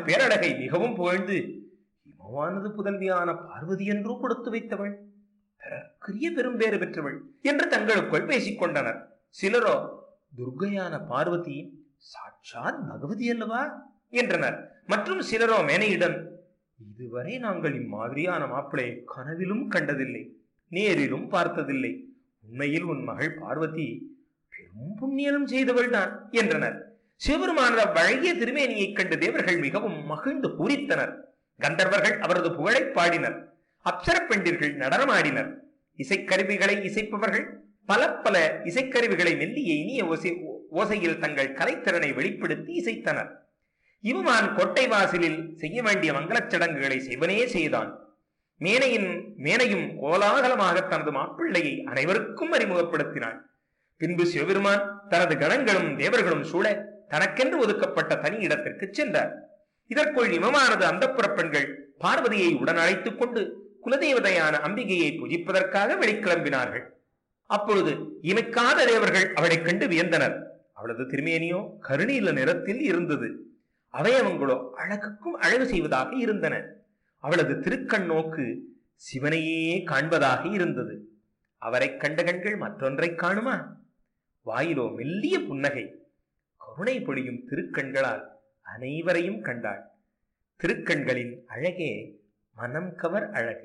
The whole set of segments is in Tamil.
பேரழகை மிகவும் புகழ்ந்து, இமவானது புதல்வியான பார்வதி என்றோ கொடுத்து வைத்தவள், பிறர்க்குரிய பெரும்பேறு பெற்றவள் என்று தங்களுக்குள் பேசிக் கொண்டனர். சிலரோ, துர்க்கையான பார்வதி சாட்சாத் பகவதி அல்லவா என்றனர். மற்றும் சிலரோ மேனையிடம், இதுவரை நாங்கள் இம்மாதிரியான மாப்பிளையை கனவிலும் கண்டதில்லை, நேரிலும் பார்த்ததில்லை. உண்மையில் உன் மகள் பார்வதி பெரும் புண்ணியம் செய்தவள் தான் என்றனர். சிவபெருமானது அவ்வழகிய திருமேனியை கண்டு தேவர்கள் மிகவும் மகிழ்ந்து பூரித்தனர். கந்தர்வர்கள் அவரது புகழை பாடினர். அப்சர பெண்டிர்கள் நடனமாடினர். இசைக்கருவிகளை இசைப்பவர்கள் பல பல இசைக்கருவிகளை மெல்லிய இனிய ஓசையில் தங்கள் கலைத்திறனை வெளிப்படுத்தி இசைத்தனர். இவமான் கோட்டை வாசலில் செய்ய வேண்டிய மங்களச் சடங்குகளை சிவனே செய்தான். மேனையும் கோலாகலமாக தனது மாப்பிள்ளையை அனைவருக்கும் அறிமுகப்படுத்தினாள். பின்பு சிவபெருமான் தனது கணங்களும் தேவர்களும் சூழ தனக்கென்று ஒதுக்கப்பட்ட தனி இடத்திற்கு சென்றார். இதற்குள் இமமானது அந்தப்புற பெண்கள் பார்வதியை உடன் அழைத்துக் கொண்டு குலதேவதையான அம்பிகையை பூஜிப்பதற்காக வெளிக்கிளம்பினார்கள். அப்பொழுது இமைக்காத தேவர்கள் அவளை கண்டு வியந்தனர். அவளது திருமேனியோ கருநீல நிறத்தில் இருந்தது. அவயவங்களோ அழகுக்கும் அழகு செய்வதாக இருந்தன. அவளது திருக்கண் நோக்கு சிவனையே காண்பதாக இருந்தது. அவரை கண்ட கண்கள் மற்றொன்றை காணுமா? வாயிலோ மெல்லிய புன்னகை. கருணை பொழியும் திருக்கண்களால் அனைவரையும் கண்டாள். திருக்கண்களின் அழகே மனம் கவர் அழகு.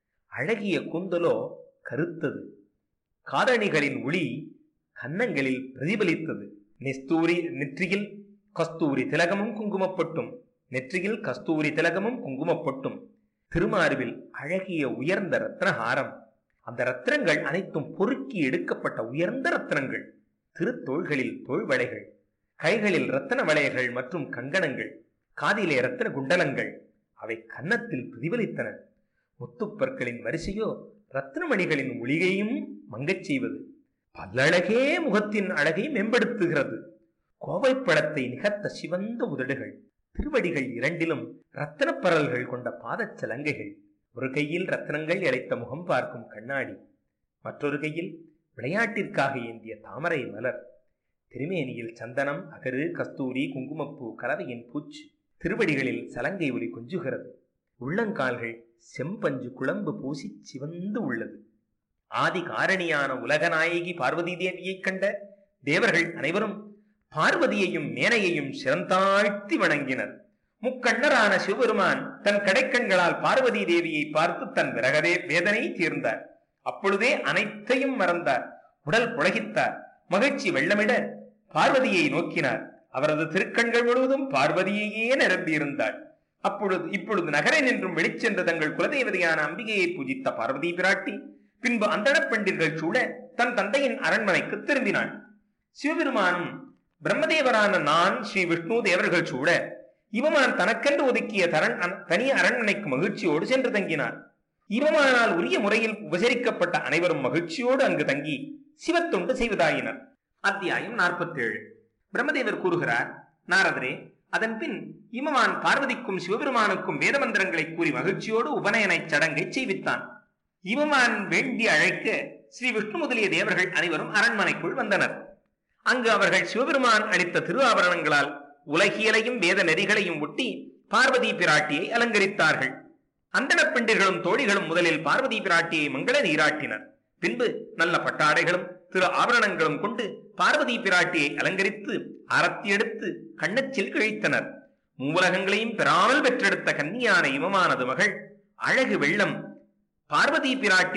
அழகிய கூந்தலோ கருத்தது. காதணிகளின் ஒளி கன்னங்களில் பிரதிபலித்தது. நெற்றியில் கஸ்தூரி திலகமும் குங்குமப்பட்டும். நெற்றியில் கஸ்தூரி திலகமும் குங்குமப்பட்டும். திருமார்பில் அழகிய உயர்ந்த ரத்னஹாரம். அந்த ரத்னங்கள் அனைத்தும் பொறுக்கி எடுக்கப்பட்ட உயர்ந்த ரத்னங்கள். திருத்தோள்களில் தோள்வளைகள், கைகளில் ரத்தன வளையல்கள் மற்றும் கங்கணங்கள், காதிலே ரத்தன குண்டலங்கள். அவை கன்னத்தில் பிரதிபலித்தன. முத்துப்பற்களின் வரிசையோ ரத்னமணிகளின் ஒளிகையும் மங்கச் செய்வது. பல்லழகே முகத்தின் அழகை மேம்படுத்துகிறது. கோவைப்பழத்தை நிகர்த்த சிவந்த உதடுகள். திருவடிகள் இரண்டிலும் ரத்தன பரல்கள் கொண்ட பாதச்சலங்கைகள். ஒரு கையில் ரத்னங்கள் இழைத்த முகம் பார்க்கும் கண்ணாடி, மற்றொரு கையில் விளையாட்டிற்காக ஏந்திய தாமரை மலர். திருமேனியில் சந்தனம், அகரு, கஸ்தூரி, குங்குமப்பூ கலவையின் பூச்சு. திருவடிகளில் சலங்கை ஒலி கொஞ்சுகிறது. உள்ளங்கால்கள் செம்பஞ்சு குழம்பு பூசி சிவந்து உள்ளது. ஆதி காரணியான உலகநாயகி பார்வதி தேவியை கண்ட தேவர்கள் அனைவரும் பார்வதியையும் மேனையையும் சிறந்தாழ்த்தி வணங்கினர். முக்கண்ணரான சிவபெருமான் தன் கடைக்கண்களால் பார்வதி தேவியை பார்த்து தன் விரகதே வேதனை தீர்ந்தார். அப்பொழுதே அனைத்தையும் மறந்தார். உடல் புலகித்தார். மகிழ்ச்சி வெள்ளமிட பார்வதியை நோக்கினார். அவரது திருக்கண்கள் முழுவதும் பார்வதியையே நிரம்பியிருந்தாள். இப்பொழுது நகரை நின்றும் வெளிச்சென்ற தங்கள் குலதேவதையான அம்பிகையை பூஜித்த பார்வதி பிராட்டி பின்பு அந்தணப் பெண்டிர்கள் சூழ தன் தந்தையின் அரண்மனைக்கு திரும்பினாள். சிவபெருமானும் பிரம்மதேவரான நான் ஸ்ரீ விஷ்ணு தேவர்கள் சூழ இவமான் தனக்கென்று ஒதுக்கிய தனி அரண்மனைக்கு மகிழ்ச்சியோடு சென்று தங்கினார். இவமானால் உரிய முறையில் உபசரிக்கப்பட்ட அனைவரும் மகிழ்ச்சியோடு அங்கு தங்கி சிவத்தொண்டு செய்வதாயினர். அத்தியாயம் 47. பிரம்மதேவர் கூறுகிறார், நாரதரே, அதன் பின் இமவான் பார்வதிக்கும் சிவபெருமானுக்கும் வேத மந்திரங்களை கூறி மகிழ்ச்சியோடு உபநயனை சடங்கை செய்வித்தான். இமவான் வேண்டி அழைக்க ஸ்ரீ விஷ்ணு முதலிய தேவர்கள் அனைவரும் அரண்மனைக்குள் வந்தனர். அங்கு அவர்கள் சிவபெருமான் அளித்த திரு ஆபரணங்களால் உலகியலையும் வேத நெறிகளையும் ஒட்டி பார்வதி பிராட்டியை அலங்கரித்தார்கள். அந்தணப் பெண்டிர்களும் தோழிகளும் முதலில் பார்வதி பிராட்டியை மங்கள நீராட்டினர். பின்பு நல்ல பட்டாடைகளும் திரு ஆபரணங்களும் கொண்டு பார்வதி பிராட்டியை அலங்கரித்து ஆரத்தி எடுத்து கண்ணச்சில் கிழித்தனர். மூலகங்களையும் பெறாமல் பெற்றெடுத்த கன்னியான இமமானது மகள் அழகு வெள்ளம் பார்வதி பிராட்டி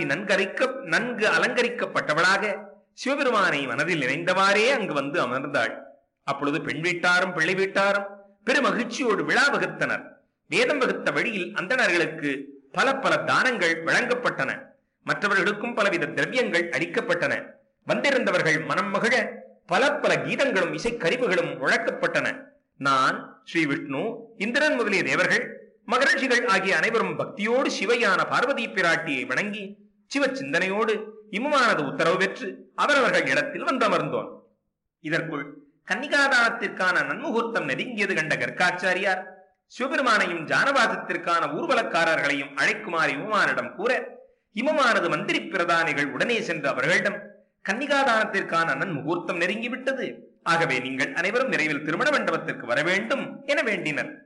நன்கு அலங்கரிக்கப்பட்டவளாக சிவபெருமானை மனதில் நினைந்தவாறே அங்கு வந்து அமர்ந்தாள். அப்பொழுது பெண் வீட்டாரும் பிள்ளை வீட்டாரும் பெருமகிழ்ச்சியோடு விழா வகுத்தனர். வேதம் வகுத்த வழியில் அந்தணர்களுக்கு பல பல தானங்கள் வழங்கப்பட்டன. மற்றவர்களுக்கும் பலவித திரவியங்கள் அளிக்கப்பட்டன. வந்திருந்தவர்கள் மனம் மகிழ பல பல கீதங்களும் இசைக்கருவிகளும் முழக்கப்பட்டன. நான், ஸ்ரீ விஷ்ணு, இந்திரன் முதலிய தேவர்கள், மகரிஷிகள் ஆகிய அனைவரும் பக்தியோடு சிவையான பார்வதி பிராட்டியை வணங்கி சிவ சிந்தனையோடு இமமானது உத்தரவு பெற்று அவரவர்கள் இடத்தில் வந்தமர்ந்தோம். இதற்குள் கன்னிகாதானத்திற்கான நன்முகூர்த்தம் நெருங்கியது கண்ட கர்க்காச்சாரியார் சிவபெருமானையும் ஜானவாசத்திற்கான ஊர்வலக்காரர்களையும் அழைக்குமாறு இமமானிடம் கூற, இமமானது மந்திரி பிரதானிகள் உடனே சென்று அவர்களிடம், கன்னிகாதானத்திற்கான நன்முகூர்த்தம் நெருங்கிவிட்டது, ஆகவே நீங்கள் அனைவரும் விரைவில் திருமண மண்டபத்திற்கு வர வேண்டும் என வேண்டினர்.